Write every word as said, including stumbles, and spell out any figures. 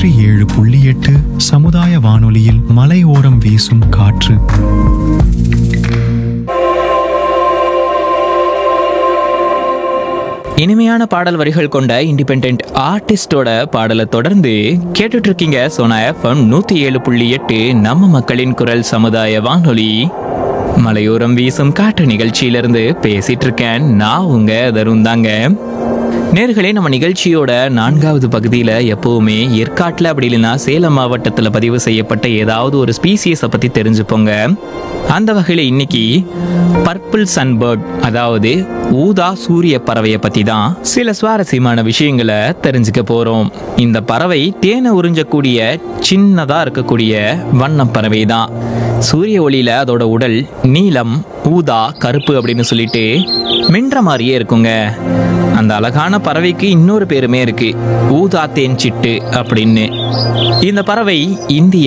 நூற்றி ஏழு புள்ளி எட்டு சமுதாய வானொலியில் மலையோரம் வீசும் காற்று. இனிமையான பாடல் வரிகள் கொண்ட இண்டிபெண்டன்ட் ஆர்டிஸ்டோட பாடலை தொடர்ந்து கேட்டுட்டு இருக்கீங்க சோனா எஃப்எம் நூத்தி ஏழு புள்ளி எட்டு நம்ம மக்களின் குரல் சமுதாய வானொலி. மலையோரம் வீசும் காற்று நிகழ்ச்சியிலிருந்து பேசிட்டு இருக்கேன் நான் உங்க தருண் தாங்க. நேர்களே, நம்ம நிகழ்ச்சியோட நான்காவது பகுதியில் எப்போவுமே ஏற்காட்டில் அப்படி இல்லைன்னா சேலம் மாவட்டத்தில் பதிவு செய்யப்பட்ட ஏதாவது ஒரு ஸ்பீசியஸை பற்றி தெரிஞ்சுப்போங்க. அந்த வகையில் இன்னைக்கு பர்பிள் சன்பேர்ட், அதாவது ஊதா சூரிய பறவையை பற்றி தான் சில சுவாரஸ்யமான விஷயங்களை தெரிஞ்சுக்க போகிறோம். இந்த பறவை தேனை உறிஞ்சக்கூடிய சின்னதாக இருக்கக்கூடிய வண்ணம் பறவை தான். சூரிய ஒளியில் அதோட உடல் நீலம், ஊதா, கருப்பு அப்படின்னு சொல்லிட்டு மின்ற மாதிரியே இருக்குங்க. அந்த அழகான பறவைக்கு இன்னொரு பேருமே இருக்கு, ஊதா தேன் சிட்டு அப்படின்னு. இந்த பறவை இந்தியா